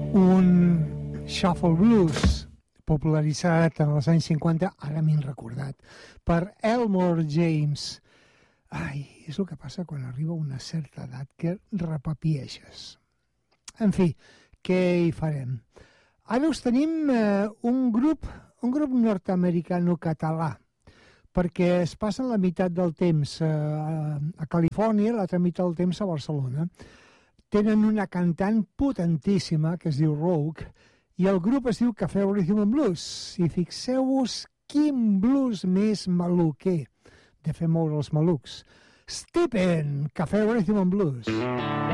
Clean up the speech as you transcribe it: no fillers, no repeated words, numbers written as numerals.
un shuffle blues popularitzat en els anys 50, ara m'he recordat, per Elmore James. Ai, és el que passa quan arriba una certa edat que repapieixes. En fi, què hi farem? Ara us tenim un grup nord-americano-català, perquè es passen la meitat del temps a Califòrnia, l'altra meitat del temps a Barcelona. Tenen una cantant potentíssima que es diu Rogue i el grup es diu Cafè Rhythm and Blues. I fixeu-vos quin blues més maluquer de fer moure els malucs. Stephen, Cafè Rhythm and Blues.